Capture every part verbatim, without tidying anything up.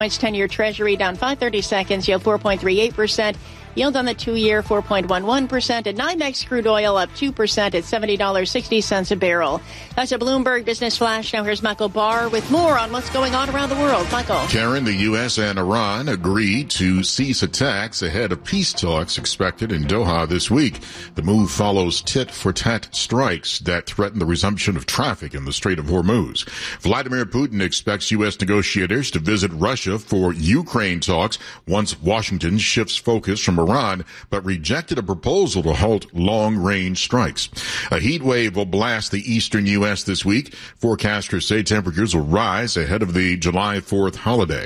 ten-year Treasury down five thirty-seconds, yield four point three eight percent. Yield on the two-year four point one one percent. At NYMEX crude oil up two percent at seventy dollars and sixty cents a barrel. That's a Bloomberg Business Flash. Now here's Michael Barr with more on what's going on around the world. Michael. Karen, the U S and Iran agreed to cease attacks ahead of peace talks expected in Doha this week. The move follows tit-for-tat strikes that threaten the resumption of traffic in the Strait of Hormuz. Vladimir Putin expects U S negotiators to visit Russia for Ukraine talks once Washington shifts focus from Iran, but rejected a proposal to halt long-range strikes. A heat wave will blast the eastern U S this week. Forecasters say temperatures will rise ahead of the July fourth holiday.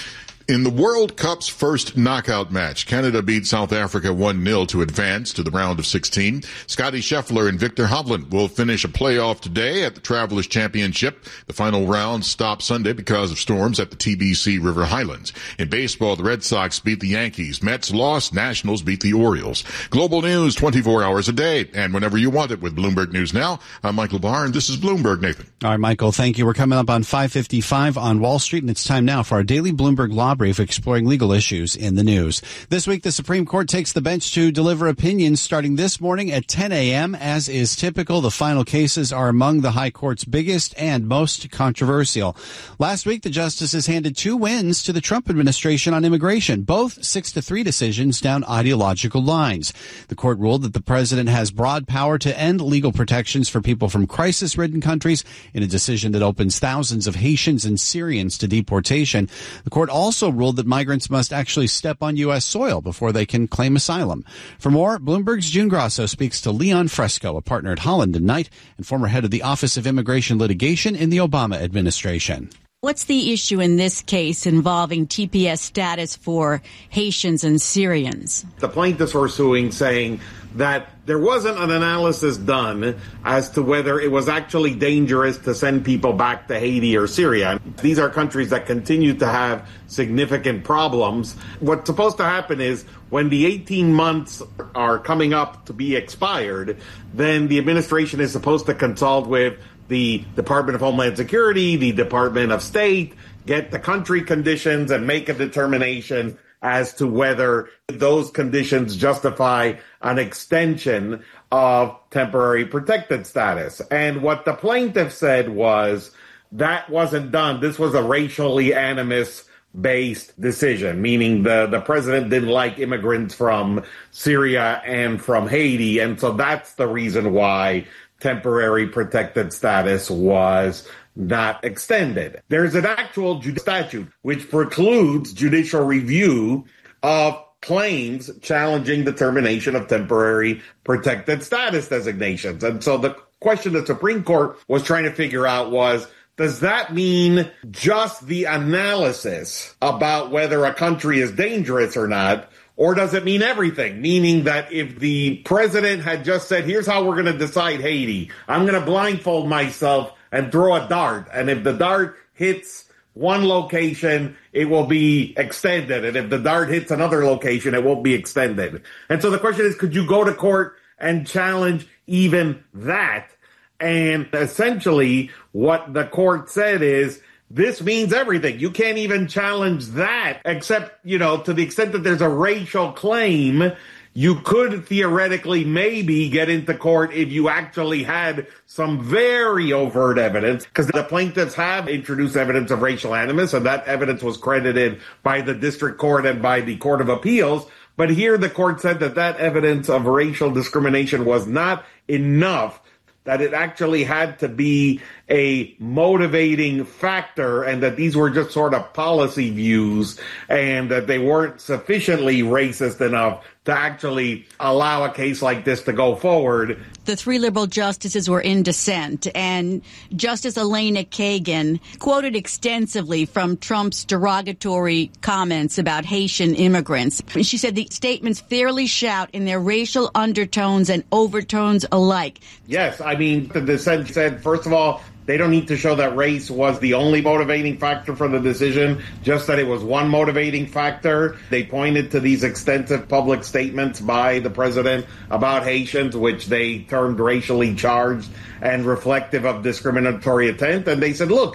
In the World Cup's first knockout match, Canada beat South Africa one nil to advance to the round of sixteen. Scotty Scheffler and Victor Hovland will finish a playoff today at the Travelers Championship. The final round stopped Sunday because of storms at the T B C River Highlands. In baseball, the Red Sox beat the Yankees. Mets lost. Nationals beat the Orioles. Global news twenty-four hours a day and whenever you want it with Bloomberg News Now. I'm Michael Barr, and this is Bloomberg. Nathan. All right, Michael, thank you. We're coming up on five fifty-five on Wall Street, and it's time now for our daily Bloomberg Law Brief exploring legal issues in the news. This week, the Supreme Court takes the bench to deliver opinions starting this morning at ten a.m. As is typical, the final cases are among the High Court's biggest and most controversial. Last week, the justices handed two wins to the Trump administration on immigration, both six to three decisions down ideological lines. The court ruled that the president has broad power to end legal protections for people from crisis-ridden countries in a decision that opens thousands of Haitians and Syrians to deportation. The court also ruled that migrants must actually step on U S soil before they can claim asylum. For more, Bloomberg's June Grasso speaks to Leon Fresco, a partner at Holland and Knight and former head of the Office of Immigration Litigation in the Obama administration. What's the issue in this case involving T P S status for Haitians and Syrians? The plaintiffs were suing, saying that there wasn't an analysis done as to whether it was actually dangerous to send people back to Haiti or Syria. These are countries that continue to have significant problems. What's supposed to happen is when the eighteen months are coming up to be expired, then the administration is supposed to consult with the Department of Homeland Security, the Department of State, get the country conditions and make a determination as to whether those conditions justify an extension of temporary protected status. And what the plaintiff said was that wasn't done. This was a racially animus-based decision, meaning the, the president didn't like immigrants from Syria and from Haiti. And so that's the reason why temporary protected status was not extended. There's an actual statute which precludes judicial review of claims challenging the termination of temporary protected status designations. And so the question the Supreme Court was trying to figure out was, does that mean just the analysis about whether a country is dangerous or not? Or does it mean everything? Meaning that if the president had just said, here's how we're going to decide Haiti, I'm going to blindfold myself and throw a dart. And if the dart hits one location, it will be extended. And if the dart hits another location, it won't be extended. And so the question is, could you go to court and challenge even that? And essentially what the court said is, this means everything. You can't even challenge that, except, you know, to the extent that there's a racial claim, you could theoretically maybe get into court if you actually had some very overt evidence, because the plaintiffs have introduced evidence of racial animus, and that evidence was credited by the district court and by the Court of Appeals. But here the court said that that evidence of racial discrimination was not enough, that it actually had to be a motivating factor, and that these were just sort of policy views, and that they weren't sufficiently racist enough to actually allow a case like this to go forward. The three liberal justices were in dissent, and Justice Elena Kagan quoted extensively from Trump's derogatory comments about Haitian immigrants. She said the statements fairly shout in their racial undertones and overtones alike. Yes, I mean, the dissent said, first of all, they don't need to show that race was the only motivating factor for the decision, just that it was one motivating factor. They pointed to these extensive public statements by the president about Haitians, which they termed racially charged and reflective of discriminatory intent. And they said, look,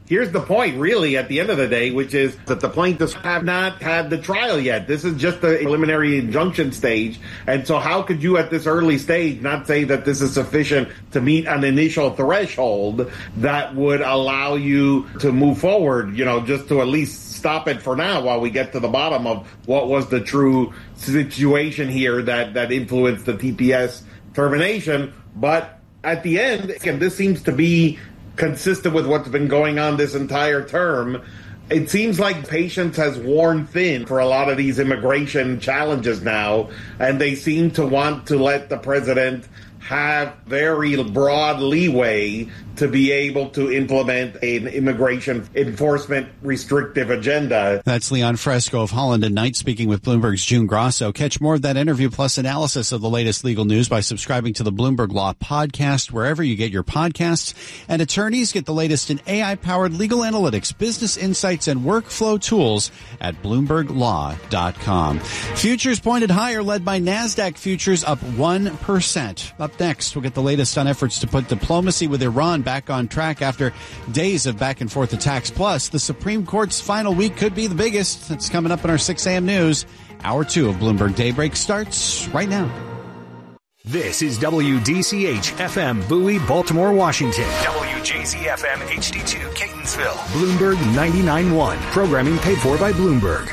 here's the point, really, at the end of the day, which is that the plaintiffs have not had the trial yet. This is just the preliminary injunction stage. And so how could you at this early stage not say that this is sufficient to meet an initial threshold that would allow you to move forward, you know, just to at least stop it for now while we get to the bottom of what was the true situation here that, that influenced the T P S termination. But at the end, and this seems to be consistent with what's been going on this entire term, it seems like patience has worn thin for a lot of these immigration challenges now, and they seem to want to let the president have very broad leeway to be able to implement an immigration enforcement restrictive agenda. That's Leon Fresco of Holland and Knight speaking with Bloomberg's June Grosso. Catch more of that interview plus analysis of the latest legal news by subscribing to the Bloomberg Law Podcast wherever you get your podcasts. And attorneys get the latest in A I-powered legal analytics, business insights, and workflow tools at bloomberg law dot com. Futures pointed higher, led by NASDAQ futures up one percent. Up next, we'll get the latest on efforts to put diplomacy with Iran back on track after days of back and forth attacks. Plus, the Supreme Court's final week could be the biggest. That's coming up in our six a.m. news. Hour two of Bloomberg Daybreak starts right now. This is W D C H F M Bowie, Baltimore, Washington. W J Z F M H D two, Catonsville. Bloomberg ninety-nine point one. Programming paid for by Bloomberg.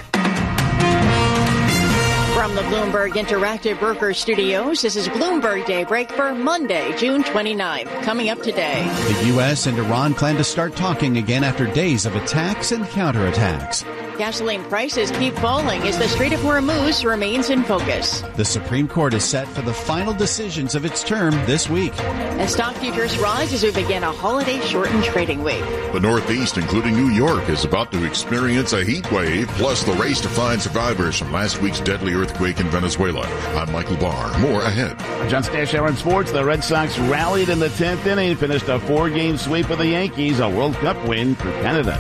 From the Bloomberg Interactive Broker Studios, this is Bloomberg Daybreak for Monday, June twenty-ninth. Coming up today, the U S and Iran plan to start talking again after days of attacks and counterattacks. Gasoline prices keep falling as the Strait of Hormuz remains in focus. The Supreme Court is set for the final decisions of its term this week. And stock futures rise as we begin a holiday-shortened trading week. The Northeast, including New York, is about to experience a heat wave, plus the race to find survivors from last week's deadly earthquake in Venezuela. I'm Michael Barr. More ahead. John Stash, Aaron Sports. The Red Sox rallied in the tenth inning, finished a four-game sweep of the Yankees, a World Cup win for Canada.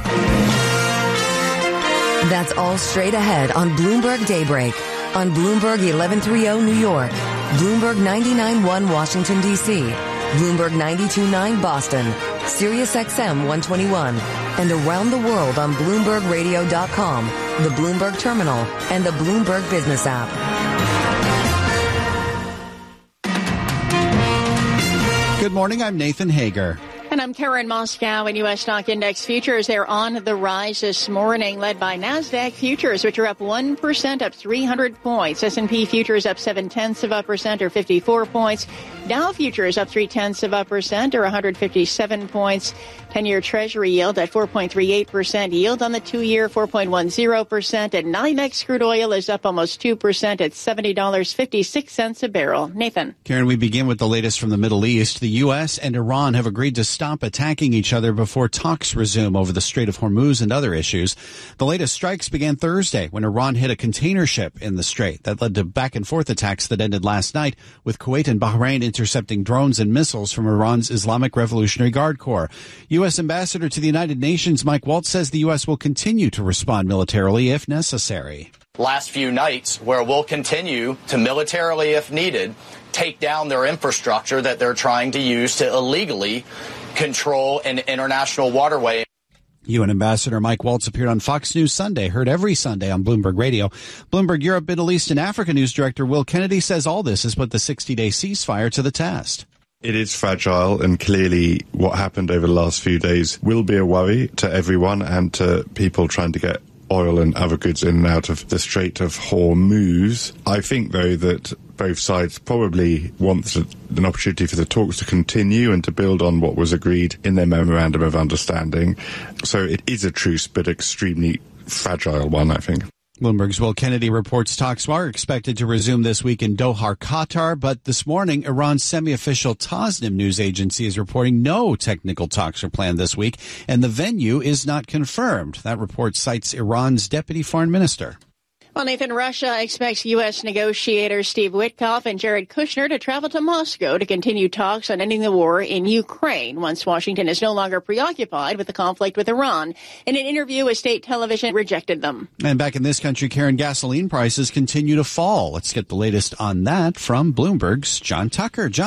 That's all straight ahead on Bloomberg Daybreak. On Bloomberg eleven thirty New York, Bloomberg ninety-nine point one Washington, D C, Bloomberg ninety-two point nine Boston, Sirius X M one twenty-one, and around the world on Bloomberg Radio dot com, the Bloomberg Terminal, and the Bloomberg Business app. Good morning, I'm Nathan Hager. And I'm Karen Moscow. And U S stock index futures, they're on the rise this morning, led by NASDAQ futures, which are up one percent, up three hundred points. S and P futures up seven-tenths of a percent, or fifty-four points. Dow futures up three-tenths of a percent, or one hundred fifty-seven points. ten-year Treasury yield at four point three eight percent. Yield on the two-year, four point one zero percent. And NYMEX crude oil is up almost two percent at seventy dollars and fifty-six cents a barrel. Nathan. Karen, we begin with the latest from the Middle East. The U S and Iran have agreed to stop attacking each other before talks resume over the Strait of Hormuz and other issues. The latest strikes began Thursday when Iran hit a container ship in the strait. That led to back and forth attacks that ended last night, with Kuwait and Bahrain intercepting drones and missiles from Iran's Islamic Revolutionary Guard Corps. U S Ambassador to the United Nations Mike Waltz says the U S will continue to respond militarily if necessary. Last few nights, where we'll continue to militarily, if needed, take down their infrastructure that they're trying to use to illegally control an international waterway. U N Ambassador Mike Waltz appeared on Fox News Sunday, heard every Sunday on Bloomberg Radio. Bloomberg Europe, Middle East, and Africa News Director Will Kennedy says all this has put the sixty-day ceasefire to the test. It is fragile, and clearly what happened over the last few days will be a worry to everyone and to people trying to get oil and other goods in and out of the Strait of Hormuz. I think, though, that both sides probably want an opportunity for the talks to continue and to build on what was agreed in their memorandum of understanding. So it is a truce, but extremely fragile one, I think. Bloomberg's Will Kennedy reports talks are expected to resume this week in Doha, Qatar, but this morning, Iran's semi-official Tasnim news agency is reporting no technical talks are planned this week, and the venue is not confirmed. That report cites Iran's deputy foreign minister. Well, Nathan, Russia expects U S negotiators Steve Witkoff and Jared Kushner to travel to Moscow to continue talks on ending the war in Ukraine once Washington is no longer preoccupied with the conflict with Iran. In an interview, a state television rejected them. And back in this country, Karen, gasoline prices continue to fall. Let's get the latest on that from Bloomberg's John Tucker. John.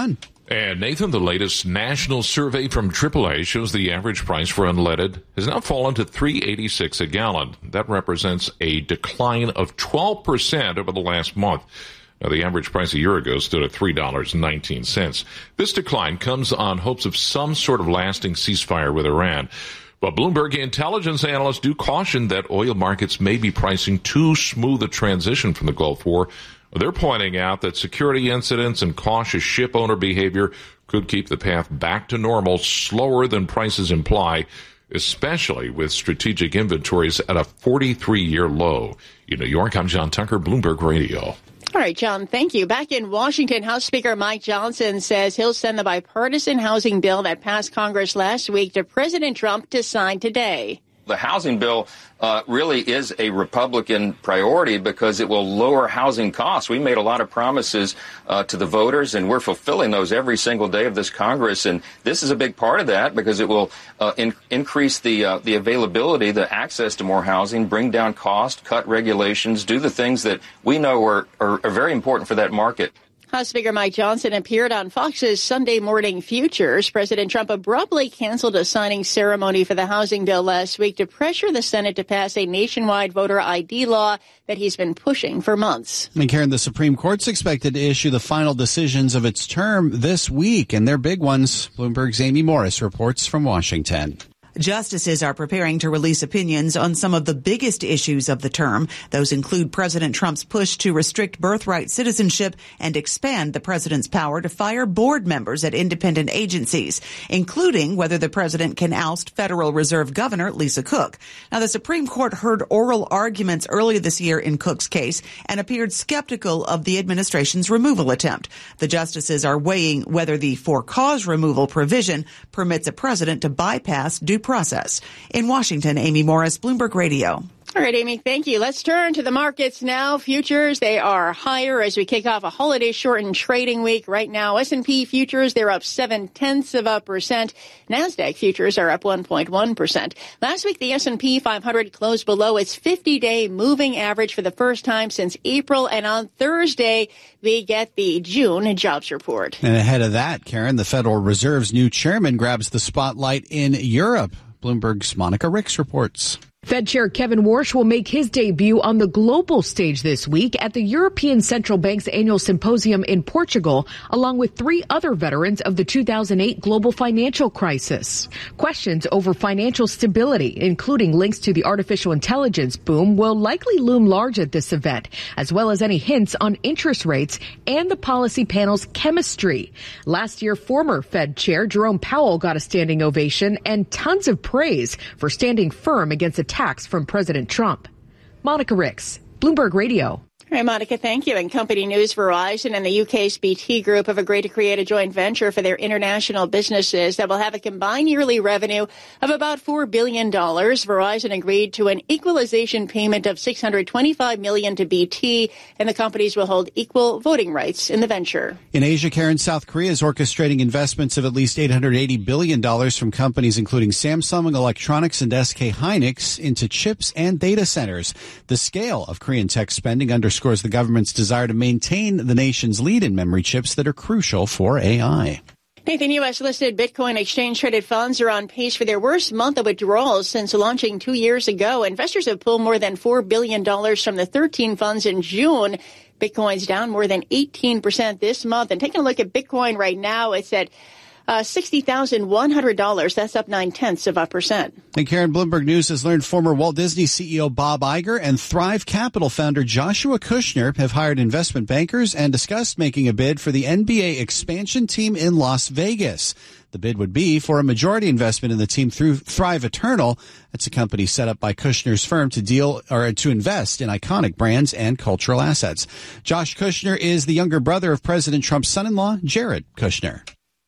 And Nathan, the latest national survey from triple A shows the average price for unleaded has now fallen to three dollars and eighty-six cents a gallon. That represents a decline of twelve percent over the last month. Now, the average price a year ago stood at three dollars and nineteen cents. This decline comes on hopes of some sort of lasting ceasefire with Iran. But Bloomberg intelligence analysts do caution that oil markets may be pricing too smooth a transition from the Gulf War. They're pointing out that security incidents and cautious ship owner behavior could keep the path back to normal slower than prices imply, especially with strategic inventories at a forty-three year low. In New York, I'm John Tucker, Bloomberg Radio. All right, John, thank you. Back in Washington, House Speaker Mike Johnson says he'll send the bipartisan housing bill that passed Congress last week to President Trump to sign today. The housing bill uh, really is a Republican priority because it will lower housing costs. We made a lot of promises uh, to the voters, and we're fulfilling those every single day of this Congress. And this is a big part of that because it will uh, in- increase the uh, the availability, the access to more housing, bring down cost, cut regulations, do the things that we know are, are, are very important for that market. House Speaker Mike Johnson appeared on Fox's Sunday Morning Futures. President Trump abruptly canceled a signing ceremony for the housing bill last week to pressure the Senate to pass a nationwide voter I D law that he's been pushing for months. And Karen, the Supreme Court's expected to issue the final decisions of its term this week, and they're big ones. Bloomberg's Amy Morris reports from Washington. Justices are preparing to release opinions on some of the biggest issues of the term. Those include President Trump's push to restrict birthright citizenship and expand the president's power to fire board members at independent agencies, including whether the president can oust Federal Reserve Governor Lisa Cook. Now, the Supreme Court heard oral arguments earlier this year in Cook's case and appeared skeptical of the administration's removal attempt. The justices are weighing whether the for-cause removal provision permits a president to bypass due process. In Washington, Amy Morris, Bloomberg Radio. All right, Amy, thank you. Let's turn to the markets now. Futures, they are higher as we kick off a holiday-shortened trading week. Right now, S and P futures, they're up seven-tenths of a percent. NASDAQ futures are up one point one percent. Last week, the S and P five hundred closed below its fifty-day moving average for the first time since April. And on Thursday, we get the June jobs report. And ahead of that, Karen, the Federal Reserve's new chairman grabs the spotlight in Europe. Bloomberg's Monica Ricks reports. Fed Chair Kevin Warsh will make his debut on the global stage this week at the European Central Bank's annual symposium in Portugal, along with three other veterans of the two thousand eight global financial crisis. Questions over financial stability, including links to the artificial intelligence boom, will likely loom large at this event, as well as any hints on interest rates and the policy panel's chemistry. Last year, former Fed Chair Jerome Powell got a standing ovation and tons of praise for standing firm against attacks from President Trump. Monica Ricks, Bloomberg Radio. All right, Monica, thank you. And company news, Verizon and the U K's B T Group have agreed to create a joint venture for their international businesses that will have a combined yearly revenue of about four billion dollars. Verizon agreed to an equalization payment of six hundred twenty-five million dollars to B T, and the companies will hold equal voting rights in the venture. In Asia, Karen, South Korea is orchestrating investments of at least eight hundred eighty billion dollars from companies including Samsung Electronics and S K Hynix into chips and data centers. The scale of Korean tech spending underscores the government's desire to maintain the nation's lead in memory chips that are crucial for A I. Nathan, U S-listed Bitcoin exchange-traded funds are on pace for their worst month of withdrawals since launching two years ago. Investors have pulled more than four billion dollars from the thirteen funds in June. Bitcoin's down more than eighteen percent this month. And taking a look at Bitcoin right now, it's at Uh, sixty thousand one hundred dollars. That's up nine-tenths of a percent. And Karen, Bloomberg News has learned former Walt Disney C E O Bob Iger and Thrive Capital founder Joshua Kushner have hired investment bankers and discussed making a bid for the N B A expansion team in Las Vegas. The bid would be for a majority investment in the team through Thrive Eternal. That's a company set up by Kushner's firm to deal or to invest in iconic brands and cultural assets. Josh Kushner is the younger brother of President Trump's son-in-law, Jared Kushner.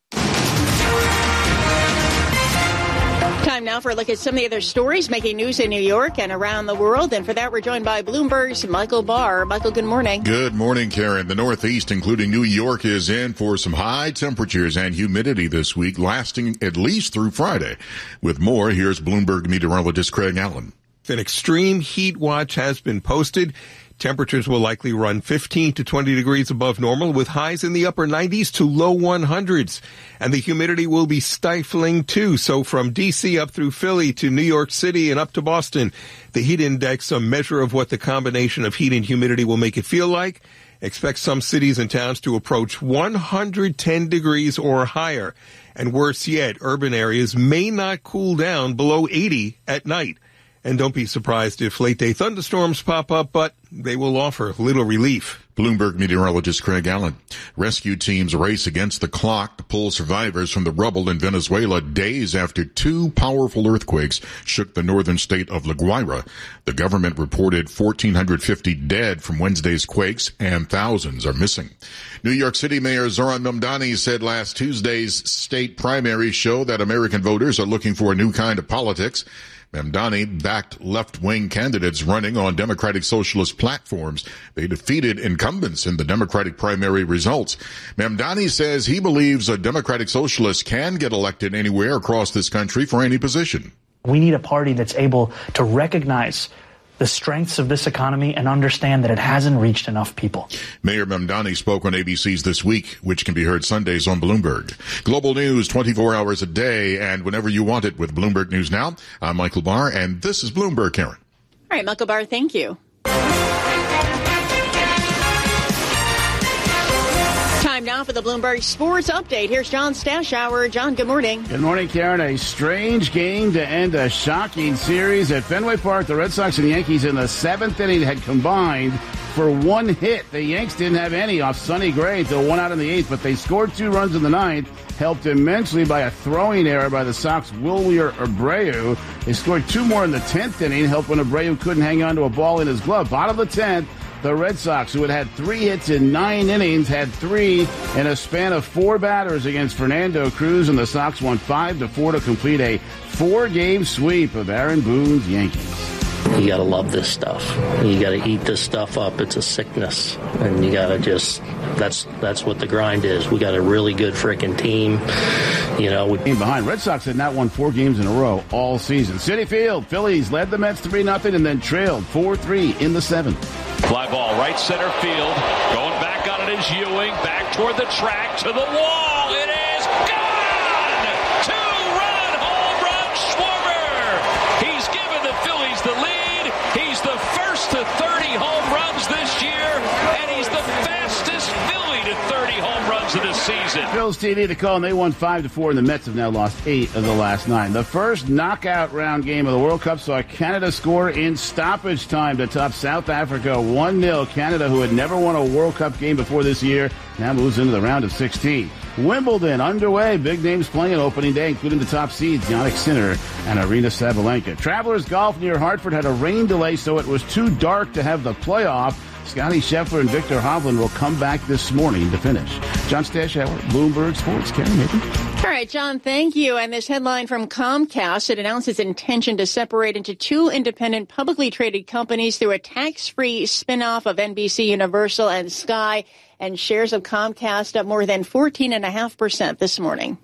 Time now for a look at some of the other stories making news in New York and around the world. And for that, we're joined by Bloomberg's Michael Barr. Michael, good morning. Good morning, Karen. The Northeast, including New York, is in for some high temperatures and humidity this week, lasting at least through Friday. With more, here's Bloomberg meteorologist Craig Allen. An extreme heat watch has been posted. Temperatures will likely run fifteen to twenty degrees above normal with highs in the upper nineties to low hundreds. And the humidity will be stifling too. So from D C up through Philly to New York City and up to Boston, the heat index, a measure of what the combination of heat and humidity will make it feel like. Expect some cities and towns to approach one hundred ten degrees or higher. And worse yet, urban areas may not cool down below eighty at night. And don't be surprised if late-day thunderstorms pop up, but they will offer little relief. Bloomberg meteorologist Craig Allen. Rescue teams race against the clock to pull survivors from the rubble in Venezuela days after two powerful earthquakes shook the northern state of La Guaira. The government reported one thousand four hundred fifty dead from Wednesday's quakes, and thousands are missing. New York City Mayor Zohran Mamdani said last Tuesday's state primaries show that American voters are looking for a new kind of politics. Mamdani backed left-wing candidates running on Democratic Socialist platforms. They defeated incumbents in the Democratic primary results. Mamdani says he believes a Democratic Socialist can get elected anywhere across this country for any position. We need a party that's able to recognize the strengths of this economy and understand that it hasn't reached enough people. Mayor Mamdani spoke on A B C's This Week, which can be heard Sundays on Bloomberg. Global news twenty-four hours a day and whenever you want it with Bloomberg News Now. I'm Michael Barr, and this is Bloomberg, Karen. All right, Michael Barr, thank you. Time now for the Bloomberg Sports Update. Here's John Stashower. John, good morning. Good morning, Karen. A strange game to end a shocking series at Fenway Park. The Red Sox and Yankees in the seventh inning had combined for one hit. The Yanks didn't have any off Sonny Gray until one out in the eighth, but they scored two runs in the ninth, helped immensely by a throwing error by the Sox' Wilyer Abreu. They scored two more in the tenth inning, helped when Abreu couldn't hang on to a ball in his glove. Bottom of the tenth, the Red Sox, who had had three hits in nine innings, had three in a span of four batters against Fernando Cruz, and the Sox won five to four to complete a four-game sweep of Aaron Boone's Yankees. You got to love this stuff. You got to eat this stuff up. It's a sickness, and you got to just that's that's what the grind is. We got a really good freaking team. You know, we behind Red Sox had not won four games in a row all season. Citi Field, Phillies led the Mets three nothing and then trailed four three in the seventh. Fly ball right center field. Going back on it is Ewing. Back toward the track to the wall. It is gone! Two-run home run Schwarber. He's given the Phillies the lead. He's the first to thirty home runs this year, and he's the fastest Philly to thirty home runs of this season. Phil's T V to call, and they won five to four, and the Mets have now lost eight of the last nine. The first knockout round game of the World Cup saw Canada score in stoppage time to top South Africa one nil. Canada, who had never won a World Cup game before this year, now moves into the round of sixteen. Wimbledon underway. Big names playing opening day, including the top seeds, Jannik Sinner and Aryna Sabalenka. Travelers Golf near Hartford had a rain delay, so it was too dark to have the playoff. Scotty Scheffler and Victor Hovland will come back this morning to finish. John Stashower, Bloomberg Sports. Karen Nathan. All right, John, thank you. And this headline from Comcast, it announced its intention to separate into two independent publicly traded companies through a tax-free spinoff of N B C Universal and Sky. And shares of Comcast up more than fourteen point five percent this morning.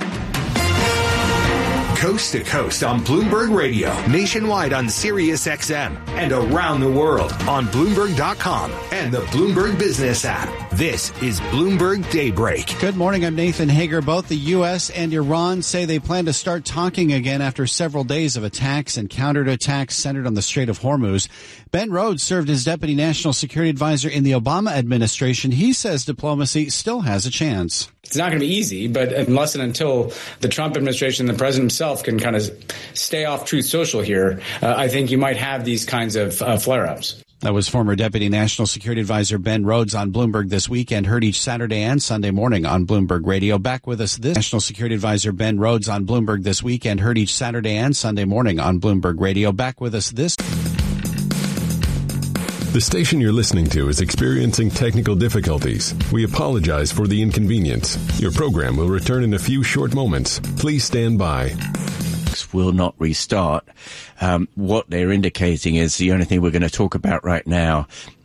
Coast to coast on Bloomberg Radio, nationwide on Sirius X M, and around the world on Bloomberg dot com and the Bloomberg Business app. This is Bloomberg Daybreak. Good morning. I'm Nathan Hager. Both the U S and Iran say they plan to start talking again after several days of attacks and counterattacks centered on the Strait of Hormuz. Ben Rhodes served as Deputy National Security Advisor in the Obama administration. He says diplomacy still has a chance. It's not going to be easy, but unless and until the Trump administration and the president himself can kind of stay off Truth Social here, uh, I think you might have these kinds of uh, flare-ups. That was former Deputy National Security Advisor Ben Rhodes on Bloomberg This Weekend, heard each Saturday and Sunday morning on Bloomberg Radio. Back with us this National Security Advisor Ben Rhodes on Bloomberg This Weekend, heard each Saturday and Sunday morning on Bloomberg Radio. Back with us this... The station you're listening to is experiencing technical difficulties. We apologize for the inconvenience. Your program will return in a few short moments. Please stand by. Will not restart. Um, what they're indicating is the only thing we're going to talk about right now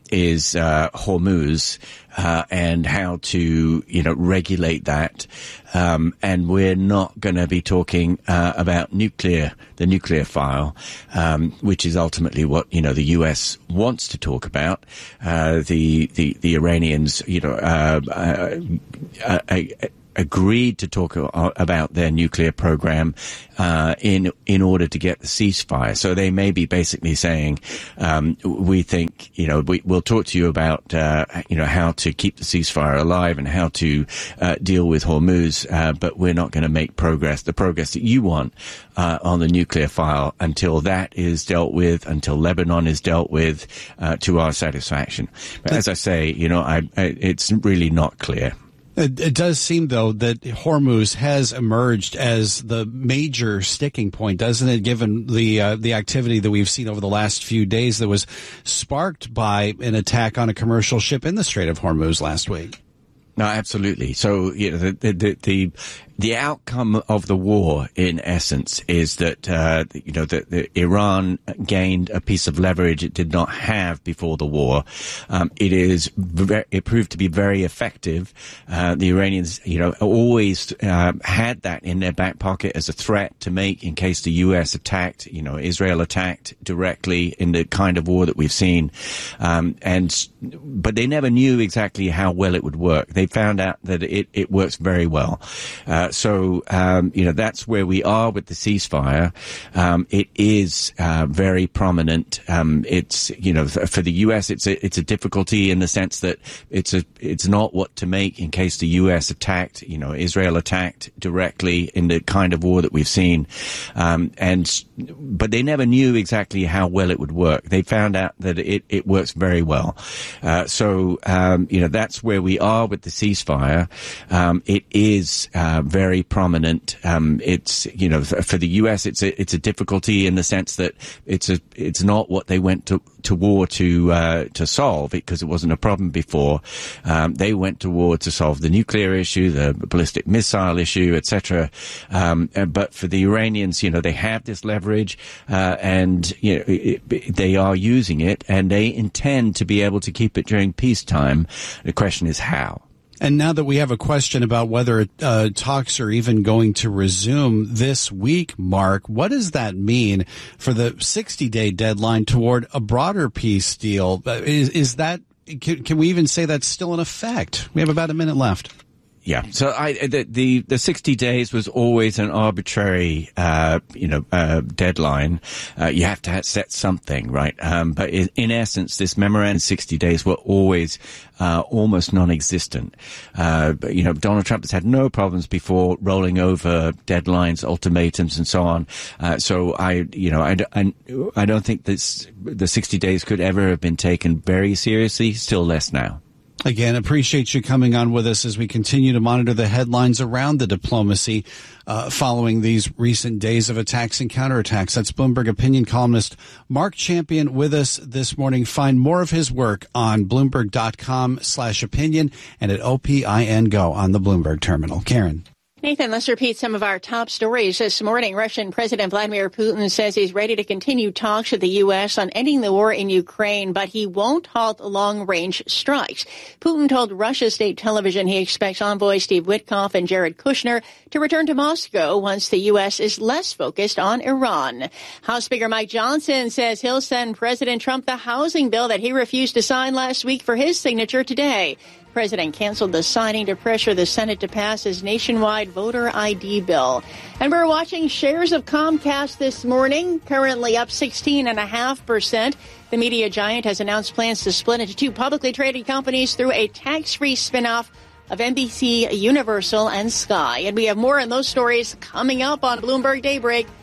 is uh, Hormuz uh, and how to, you know, regulate that. Um, and we're not going to be talking uh, about nuclear, the nuclear file, um, which is ultimately what, you know, the U S wants to talk about. Uh, the, the, the Iranians, you know, uh, uh, uh, uh, agreed to talk about their nuclear program uh, in in order to get the ceasefire. So they may be basically saying, um, we think, you know, we, we'll talk to you about, uh, you know, how to keep the ceasefire alive and how to uh, deal with Hormuz, uh, but we're not going to make progress, the progress that you want uh, on the nuclear file until that is dealt with, until Lebanon is dealt with uh, to our satisfaction. But as I say, you know, I, I, it's really not clear. It, it does seem, though, that Hormuz has emerged as the major sticking point, doesn't it, given the uh, the activity that we've seen over the last few days that was sparked by an attack on a commercial ship in the Strait of Hormuz last week? No, absolutely. So, you know, the, the, the, the outcome of the war, in essence, is that, uh, you know, that the Iran gained a piece of leverage it did not have before the war. Um, it is, very, it proved to be very effective. Uh, the Iranians, you know, always, uh, had that in their back pocket as a threat to make in case the U S attacked, you know, Israel attacked directly in the kind of war that we've seen. Um, and, but they never knew exactly how well it would work. They found out that it, it works very well. Uh, so, um, you know, that's where we are with the ceasefire. Um, it is, uh, very prominent. Um, it's, you know, for the U S, it's a, it's a difficulty in the sense that it's a, it's not what to make in case the U S attacked, you know, Israel attacked directly in the kind of war that we've seen. Um, and, but they never knew exactly how well it would work. They found out that it, it works very well. Uh, so, um, you know, that's where we are with the ceasefire. Um, it is, uh, very prominent. Um, it's, you know, for the U S, it's a, it's a difficulty in the sense that it's a, it's not what they went to, to war to, uh, to solve it because it wasn't a problem before. Um, they went to war to solve the nuclear issue, the ballistic missile issue, et cetera. Um, but for the Iranians, you know, they have this leverage, uh, and, you know, it, it, they are using it and they intend to be able to keep it during peacetime. The question is how. And now that we have a question about whether uh, talks are even going to resume this week, Mark, what does that mean for the sixty-day deadline toward a broader peace deal? Uh, is, is that can, can we even say that's still in effect? We have about a minute left. Yeah. So I, the, the, the sixty days was always an arbitrary, uh, you know, uh, deadline. Uh, you have to set something, right? Um, but in, in essence, this memorandum sixty days were always, uh, almost non-existent. Uh, but, you know, Donald Trump has had no problems before rolling over deadlines, ultimatums, and so on. Uh, so I, you know, I, I, I don't think this, the sixty days could ever have been taken very seriously, still less now. Again, appreciate you coming on with us as we continue to monitor the headlines around the diplomacy uh, following these recent days of attacks and counterattacks. That's Bloomberg opinion columnist Mark Champion with us this morning. Find more of his work on Bloomberg.com slash opinion and at O P I N Go on the Bloomberg terminal. Karen. Nathan, let's repeat some of our top stories this morning. Russian President Vladimir Putin says he's ready to continue talks with the U S on ending the war in Ukraine, but he won't halt long-range strikes. Putin told Russia state television he expects envoys Steve Witkoff and Jared Kushner to return to Moscow once the U S is less focused on Iran. House Speaker Mike Johnson says he'll send President Trump the housing bill that he refused to sign last week for his signature today. The president canceled the signing to pressure the Senate to pass his nationwide voter I D bill. And we're watching shares of Comcast this morning, currently up sixteen point five percent. The media giant has announced plans to split into two publicly traded companies through a tax-free spinoff of N B C, Universal, and Sky. And we have more on those stories coming up on Bloomberg Daybreak